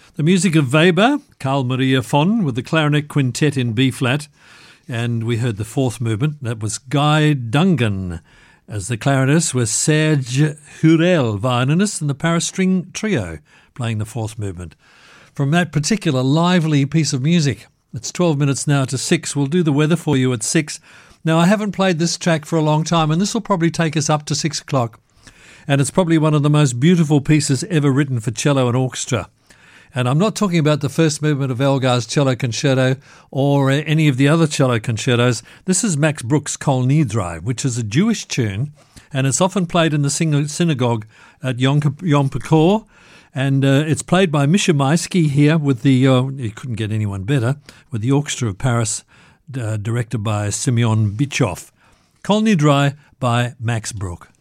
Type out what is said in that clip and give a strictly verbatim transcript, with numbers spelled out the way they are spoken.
The music of Weber, Carl Maria von, with the clarinet quintet in B-flat. And we heard the fourth movement. That was Guy Dungan as the clarinetist, with Serge Hurel, violinist, and the Paris String Trio playing the fourth movement. From that particular lively piece of music, it's twelve minutes now to six. We'll do the weather for you at six. Now, I haven't played this track for a long time, and this will probably take us up to six o'clock. And it's probably one of the most beautiful pieces ever written for cello and orchestra. And I'm not talking about the first movement of Elgar's Cello Concerto or any of the other cello concertos. This is Max Bruch's Kol Nidre, which is a Jewish tune, and it's often played in the synagogue at Yom Kippur. And uh, it's played by Misha Maisky here with the, uh, you couldn't get anyone better, with the Orchestra of Paris, uh, directed by Simeon Bischoff. Kol Nidre by Max Bruch.